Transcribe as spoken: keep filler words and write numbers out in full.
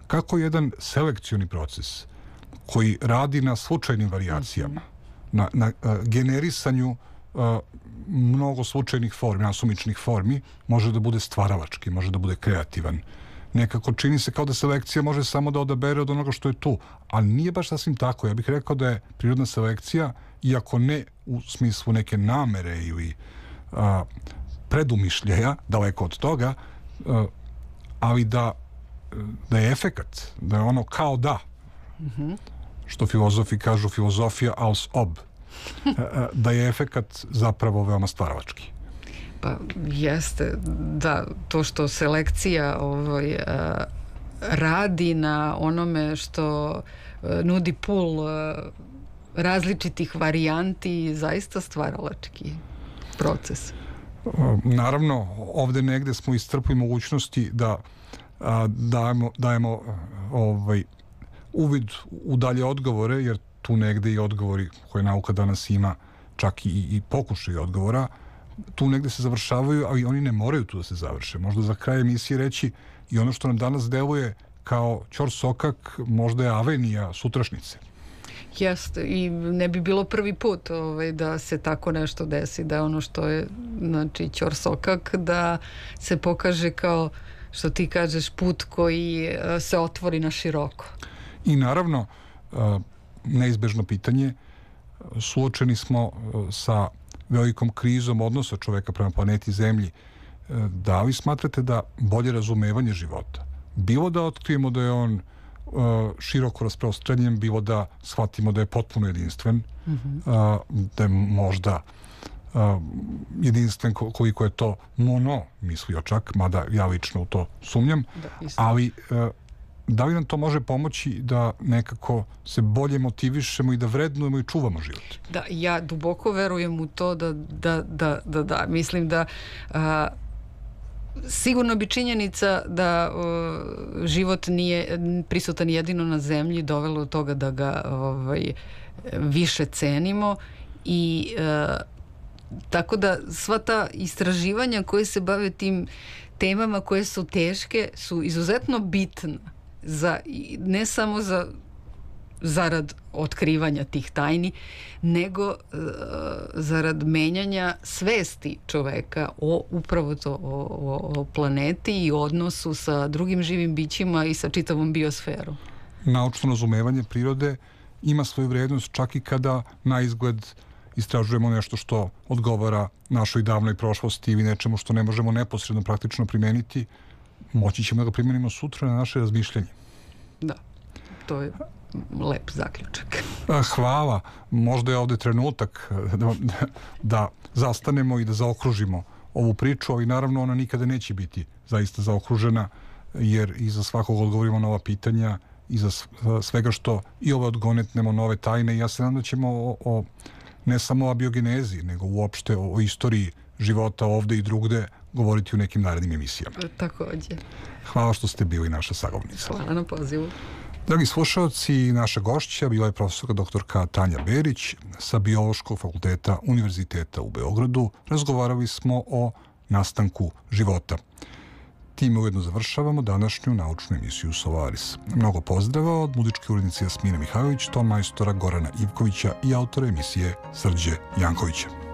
kako jedan selekcioni proces koji radi na slučajnim varijacijama, na, na uh, generisanju uh, mnogo slučajnih formi, nasumičnih formi, može da bude stvaralački, može da bude kreativan. Nekako čini se kao da selekcija može samo da odabere od onoga što je tu, ali nije baš sasvim tako. Ja bih rekao da je prirodna selekcija, iako ne u smislu neke namere ili a, predumišljaja, daleko od toga, a, ali da, da je efekat, da je ono kao da, mm-hmm. što filozofi kažu filozofija als ob, a, da je efekat zapravo veoma stvaralački. Pa jeste, da, to što selekcija ovaj, a, radi na onome što a, nudi pul a, različitih varijanti, zaista stvaralački proces. Naravno, ovde negde smo iscrpili mogućnosti da a, dajemo, dajemo ovaj, uvid u dalje odgovore, jer tu negde i odgovori koje nauka danas ima, čak i, i pokušaj odgovora, tu negde se završavaju, ali oni ne moraju tu da se završe. Možda za kraj emisije reći i ono što nam danas deluje kao ćorsokak, možda je avenija sutrašnjice. Jeste, i ne bi bilo prvi put ovaj, da se tako nešto desi, da ono što je, znači, ćorsokak, da se pokaže kao, što ti kažeš, put koji se otvori na široko. I naravno, neizbežno pitanje, suočeni smo sa velikom krizom odnosa čoveka prema planeti Zemlji. Da li smatrate da bolje razumevanje života, bilo da otkrijemo da je on široko rasprostranjen, bilo da shvatimo da je potpuno jedinstven, mm-hmm. da je možda jedinstven koliko je to mono, mislio čak, mada ja lično u to sumnjam, da, ali da li nam to može pomoći da nekako se bolje motivišemo i da vrednujemo i čuvamo život? Da, ja duboko verujem u to da da, da, da, da. Mislim da a, sigurno bi činjenica da uh, život nije prisutan jedino na zemlji dovelo do toga da ga ovaj, više cenimo i uh, tako da sva ta istraživanja koje se bave tim temama koje su teške su izuzetno bitna za, ne samo za zarad otkrivanja tih tajni, nego uh, zarad menjanja svesti čoveka o upravo to, o, o, o planeti i odnosu sa drugim živim bićima i sa čitavom biosferom. Naučno razumevanje prirode ima svoju vrednost čak i kada na izgled istražujemo nešto što odgovara našoj davnoj prošlosti ili nečemu što ne možemo neposredno praktično primeniti, moći ćemo da ga primenimo sutra na naše razmišljanje. Da, to je lep zaključak. Hvala. Možda je ovde trenutak da, da zastanemo i da zaokružimo ovu priču, ali naravno ona nikada neće biti zaista zaokružena, jer iza svakog odgovorimo na ova pitanja, iza svega što i ove odgonetnemo nove tajne. I ja se nadam da ćemo o, o, ne samo o abiogenezi, nego uopšte o, o istoriji života ovde i drugde govoriti u nekim narednim emisijama. Takođe. Hvala što ste bili naša sagovornica. Hvala na pozivu. Dragi slušalci, naša gošća bila je profesorka doktorka Tanja Berić sa Biološkog fakulteta Univerziteta u Beogradu. Razgovarali smo o nastanku života. Time ujedno završavamo današnju naučnu emisiju Solaris. Mnogo pozdrava od muzičke urednice Jasmine Mihajlović, ton majstora Gorana Ivkovića i autora emisije Srđe Jankovića.